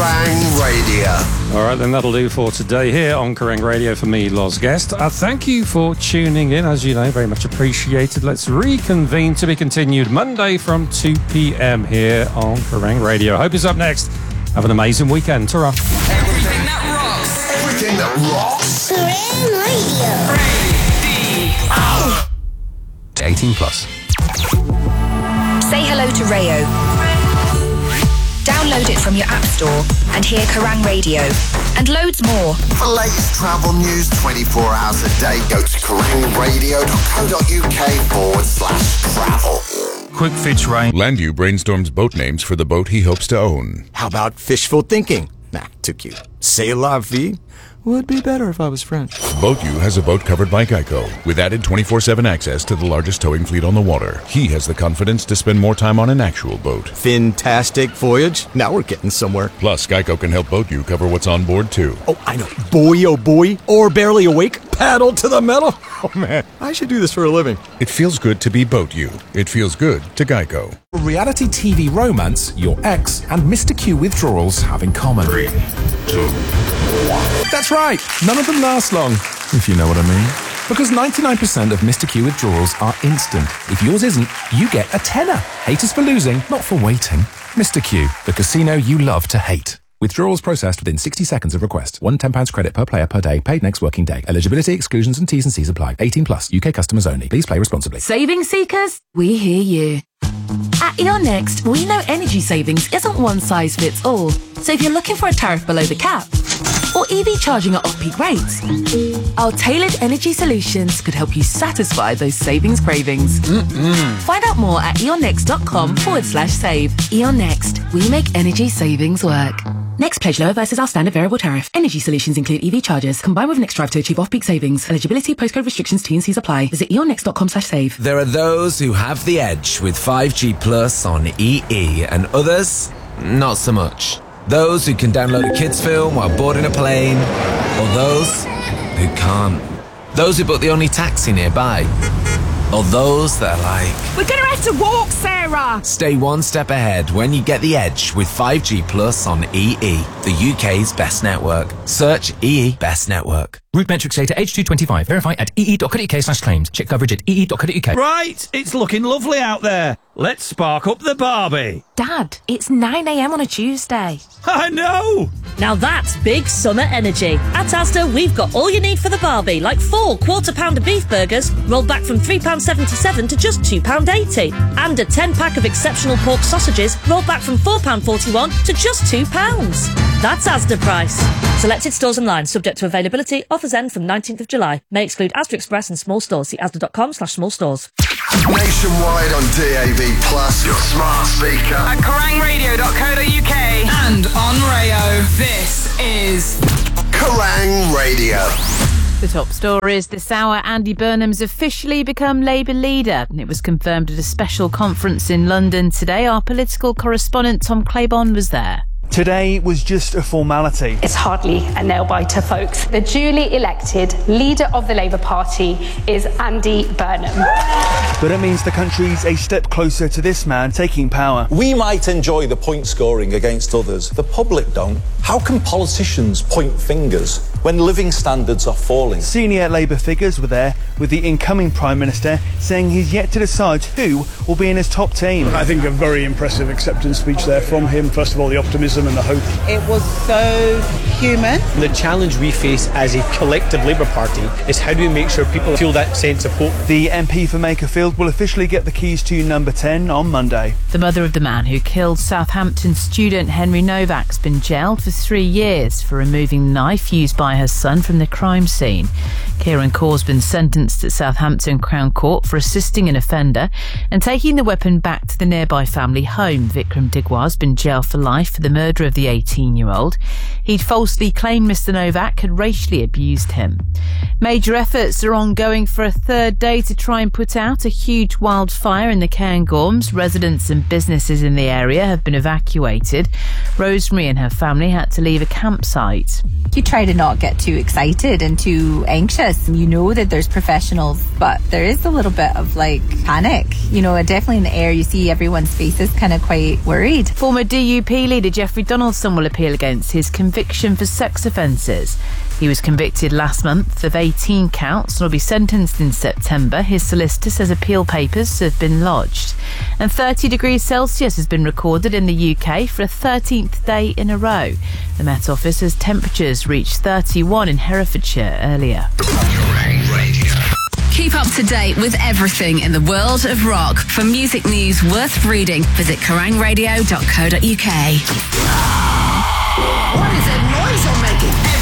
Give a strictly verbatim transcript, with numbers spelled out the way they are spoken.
Kerrang Radio. All right, then that'll do for today here on Kerrang Radio for me, Loz Guest. Uh, thank you for tuning in. As you know, very much appreciated. Let's reconvene to be continued Monday from two p.m. here on Kerrang Radio. Hope is up next. Have an amazing weekend. Ta-ra. Everything that rocks. Everything that rocks. Kerrang Radio. Radio. eighteen plus. Say hello to Rayo. Download it from your app store and hear Kerrang Radio and loads more. For latest travel news twenty-four hours a day, go to kerrangradio.co.uk forward slash travel. Quick Fitch Rain. Landu brainstorms boat names for the boat he hopes to own. How about fishful thinking? Nah, too cute. C'est la vie? Would be better if I was French. BoatU has a boat covered by Geico, with added twenty-four seven access to the largest towing fleet on the water. He has the confidence to spend more time on an actual boat. Fantastic voyage. Now we're getting somewhere. Plus, Geico can help BoatU cover what's on board, too. Oh, I know. Boy, oh boy. Or barely awake. Paddle to the metal. Oh, man. I should do this for a living. It feels good to be BoatU. It feels good to Geico. Reality T V romance your ex and Mister Q withdrawals have in common. Three, two, one. That's right. None of them last long, if you know what I mean. Because ninety-nine percent of Mister Q withdrawals are instant. If yours isn't, you get a tenner. Haters for losing, not for waiting. Mister Q, the casino you love to hate. Withdrawals processed within sixty seconds of request. One ten pounds credit per player per day, paid next working day. Eligibility, exclusions and T's and C's apply. eighteen plus, U K customers only. Please play responsibly. Saving seekers, we hear you. At E O N Next, we know energy savings isn't one size fits all. So if you're looking for a tariff below the cap, or E V charging at off-peak rates, our tailored energy solutions could help you satisfy those savings cravings. Mm-mm. Find out more at eonnext.com forward slash save. E O N Next, we make energy savings work. Next pledge lower versus our standard variable tariff. Energy solutions include E V charges, combined with Next Drive to achieve off-peak savings. Eligibility, postcode restrictions, T and C's apply. Visit eonnext.com slash save. There are those who have the edge with five G Plus on E E, and others, not so much. Those who can download a kids' film while boarding a plane, or those who can't. Those who book the only taxi nearby, or those that are like, we're gonna have to walk, Sarah! Stay one step ahead when you get the edge with five G Plus on E E, the U K's best network. Search E E Best Network. Root metrics data H two twenty-five. Verify at ee.co.uk slash claims. Check coverage at ee.co.uk. Right, it's looking lovely out there. Let's spark up the Barbie. Dad, it's nine a.m. on a Tuesday. I know! Now that's big summer energy. At Asda, we've got all you need for the Barbie, like four quarter pounder beef burgers, rolled back from three pounds seventy-seven to just two pounds eighty. And a ten pack of exceptional pork sausages, rolled back from four pounds forty-one to just two pounds. That's Asda price. Selected stores online, subject to availability. Offers end from nineteenth of July. May exclude Asda Express and small stores. See asda.com slash small stores. Nationwide on D A B Plus, your smart speaker. At kerrangradio.co.uk and on Rayo. This is Kerrang Radio. The top stories this hour: Andy Burnham's officially become Labour leader. It was confirmed at a special conference in London today. Our political correspondent Tom Claiborne was there. Today was just a formality. It's hardly a nail-biter, folks. The duly elected leader of the Labour Party is Andy Burnham. But it means the country's a step closer to this man taking power. We might enjoy the point scoring against others. The public don't. How can politicians point fingers when living standards are falling? Senior Labour figures were there, with the incoming Prime Minister saying he's yet to decide who will be in his top team. I think a very impressive acceptance speech there from him. First of all, the optimism and the hope. It was so human. The challenge we face as a collective Labour Party is how do we make sure people feel that sense of hope. The M P for Makerfield will officially get the keys to number ten on Monday. The mother of the man who killed Southampton student Henry Novak's been jailed for three years for removing the knife used by her son from the crime scene. Kieran Corr's been sentenced at Southampton Crown Court for assisting an offender and taking the weapon back to the nearby family home. Vikram Digwar's been jailed for life for the murder of the eighteen-year-old. He'd falsely claimed Mister Novak had racially abused him. Major efforts are ongoing for a third day to try and put out a huge wildfire in the Cairngorms. Residents and businesses in the area have been evacuated. Rosemary and her family had to leave a campsite. You try to not get too excited and too anxious. You know that there's professionals, but there is a little bit of like panic. You know, definitely in the air you see everyone's faces kind of quite worried. Former D U P leader Geoffrey Jeffrey Donaldson will appeal against his conviction for sex offences. He was convicted last month of eighteen counts and will be sentenced in September. His solicitor says appeal papers have been lodged. And thirty degrees Celsius has been recorded in the U K for a thirteenth day in a row. The Met Office says temperatures reached thirty-one in Herefordshire earlier. Keep up to date with everything in the world of rock. For music news worth reading, visit kerrang radio dot co dot uk.